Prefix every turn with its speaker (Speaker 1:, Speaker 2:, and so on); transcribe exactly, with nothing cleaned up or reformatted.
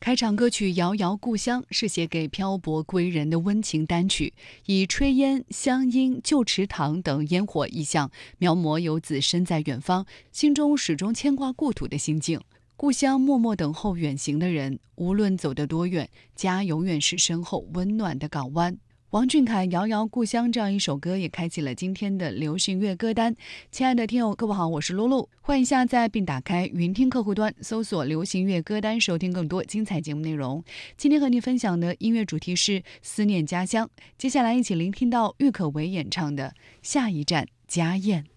Speaker 1: 开场歌曲《遥遥故乡》是写给漂泊归人的温情单曲，以炊烟、乡音、旧池塘等烟火意象，描摹游子身在远方，心中始终牵挂故土的心境。故乡默默等候远行的人，无论走得多远，家永远是身后温暖的港湾。王俊凯《遥遥故乡》这样一首歌也开启了今天的流行乐歌单。亲爱的听友，各位好，我是露露，欢迎下载并打开云听客户端，搜索流行乐歌单，收听更多精彩节目内容。今天和你分享的音乐主题是思念家乡，接下来一起聆听到郁可唯演唱的《下一站家宴》。